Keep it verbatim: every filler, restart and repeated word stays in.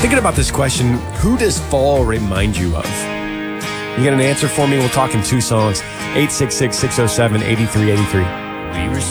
Thinking about this question, who does fall remind you of? You got an answer for me? We'll talk in two songs. eight six six, six oh seven, eight three eight three. We were